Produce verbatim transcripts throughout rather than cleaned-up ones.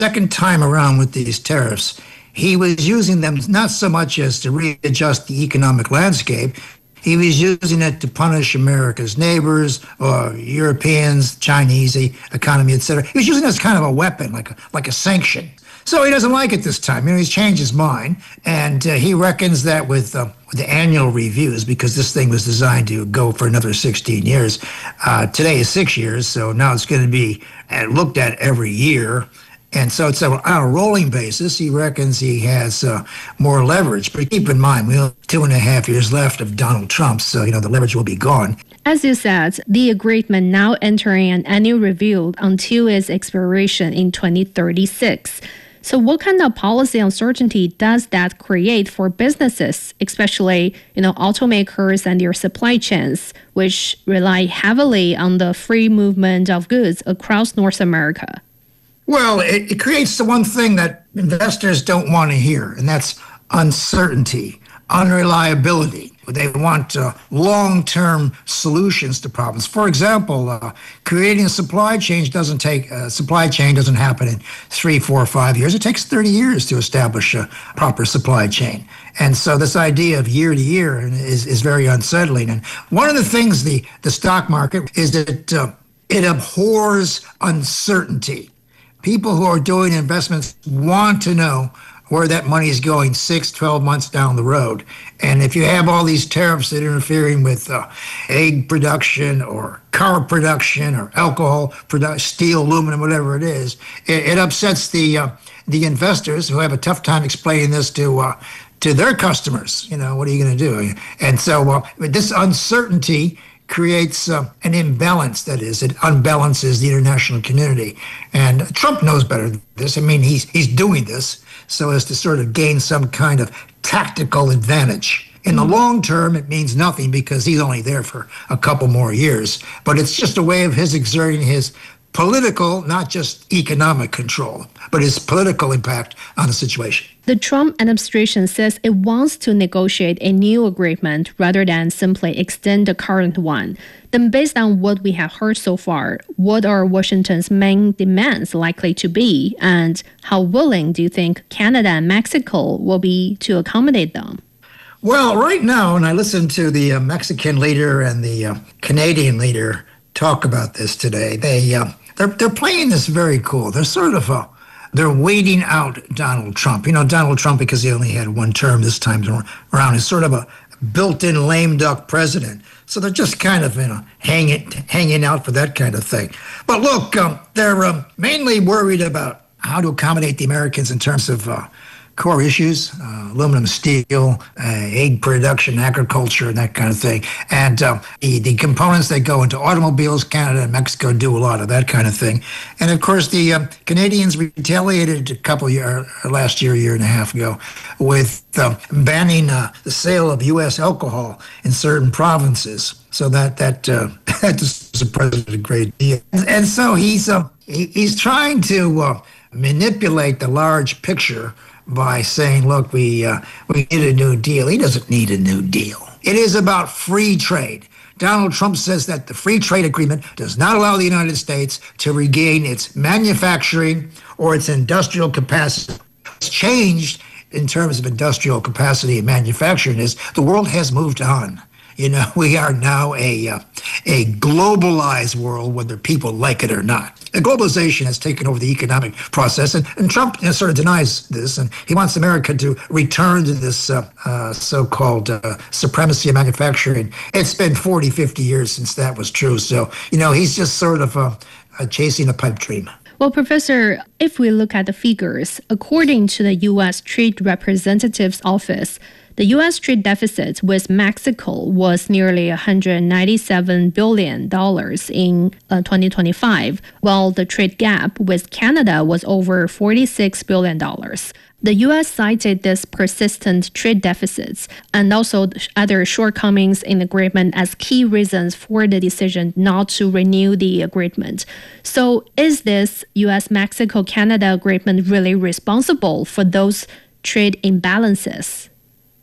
second time around with these tariffs, he was using them not so much as to readjust the economic landscape. He was using it to punish America's neighbors or Europeans, Chinese economy, et cetera. He was using it as kind of a weapon, like a, like a sanction. So he doesn't like it this time. You know, he's changed his mind, and uh, he reckons that with, uh, with the annual reviews, because this thing was designed to go for another sixteen years. Uh, today is six years, so now it's going to be looked at every year. And so it's on a rolling basis. He reckons he has uh, more leverage. But keep in mind, we have two and a half years left of Donald Trump, so, you know, the leverage will be gone. As you said, the agreement now entering an annual review until its expiration in twenty thirty-six. So what kind of policy uncertainty does that create for businesses, especially, you know, automakers and their supply chains, which rely heavily on the free movement of goods across North America? Well, it, it creates the one thing that investors don't want to hear, and that's uncertainty, unreliability. They want uh, long-term solutions to problems. For example, uh, creating a supply chain doesn't take uh, supply chain doesn't happen in three, four, five years. It takes thirty years to establish a proper supply chain. And so this idea of year to year is, is very unsettling. And one of the things the, the stock market is that uh, it abhors uncertainty. People who are doing investments want to know where that money is going six, twelve months down the road. And if you have all these tariffs that are interfering with uh, egg production or car production or alcohol production, steel, aluminum, whatever it is, it, it upsets the uh, the investors who have a tough time explaining this to uh, to their customers. You know, what are you going to do? And so uh, this uncertainty creates uh, an imbalance, that is, it unbalances the international community. And Trump knows better than this. I mean, he's he's doing this so as to sort of gain some kind of tactical advantage. In the long term, it means nothing because he's only there for a couple more years. But it's just a way of his exerting his political, not just economic control, but his political impact on the situation. The Trump administration says it wants to negotiate a new agreement rather than simply extend the current one. Then based on what we have heard so far, what are Washington's main demands likely to be, and how willing do you think Canada and Mexico will be to accommodate them? Well, right now, when I listen to the uh, Mexican leader and the uh, Canadian leader talk about this today, they, uh, they're, they're playing this very cool. They're sort of a They're waiting out Donald Trump. You know, Donald Trump, because he only had one term this time around, is sort of a built-in lame duck president. So they're just kind of, you know, hanging, hanging out for that kind of thing. But look, um, they're um, mainly worried about how to accommodate the Americans in terms of uh, core issues, uh, aluminum, steel, uh, egg production, agriculture, and that kind of thing. And uh, the, the components that go into automobiles, Canada and Mexico do a lot of that kind of thing. And of course, the uh, Canadians retaliated a couple of years, last year, year and a half ago, with uh, banning uh, the sale of U S alcohol in certain provinces. So that that uh, that just was a president a great deal. And, and so he's uh, he, he's trying to uh, manipulate the large picture by saying, look, we uh, we need a new deal. He doesn't need a new deal. It is about free trade. Donald Trump says that the free trade agreement does not allow the United States to regain its manufacturing or its industrial capacity. What's changed in terms of industrial capacity and manufacturing is the world has moved on. You know, we are now a uh, a globalized world, whether people like it or not. The globalization has taken over the economic process, and, and Trump you know, sort of denies this, and he wants America to return to this uh, uh, so-called uh, supremacy of manufacturing. It's been forty, fifty years since that was true, so, you know, he's just sort of uh, uh, chasing a pipe dream. Well, Professor, if we look at the figures, according to the U S Trade Representative's Office, the U S trade deficit with Mexico was nearly one hundred ninety-seven billion dollars in uh, twenty twenty-five, while the trade gap with Canada was over forty-six billion dollars. The U S cited this persistent trade deficits and also other shortcomings in the agreement as key reasons for the decision not to renew the agreement. So is this U S Mexico Canada agreement really responsible for those trade imbalances?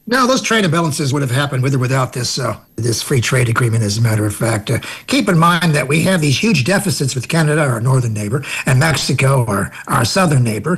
No, those trade imbalances would have happened with or without this uh, this free trade agreement. As a matter of fact, uh, keep in mind that we have these huge deficits with Canada, our northern neighbor, and Mexico, our our southern neighbor.